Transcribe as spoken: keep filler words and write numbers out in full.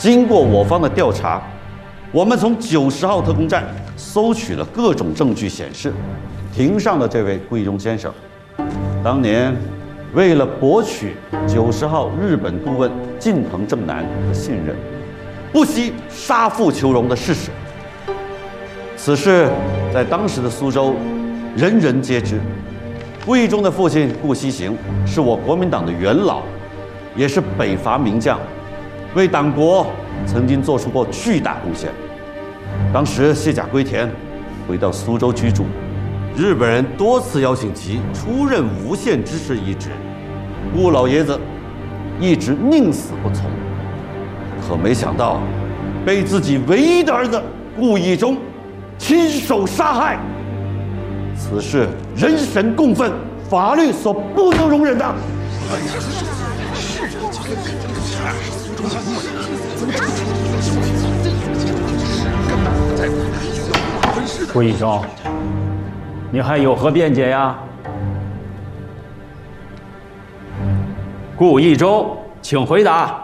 经过我方的调查，我们从九十号特工站搜取了各种证据，显示，庭上的这位顾义忠先生，当年为了博取九十号日本顾问近藤正男的信任，不惜杀父求荣的事实。此事在当时的苏州，人人皆知。顾义忠的父亲顾西行是我国民党的元老，也是北伐名将，为党国曾经做出过巨大贡献。当时卸甲归田，回到苏州居住，日本人多次邀请其出任无限之士一职，顾老爷子一直宁死不从。可没想到，被自己唯一的儿子顾义忠亲手杀害。此事人神共愤，法律所不能容忍的。哎呀，是人顾义忠，你还有何辩解呀？顾义忠，请回答。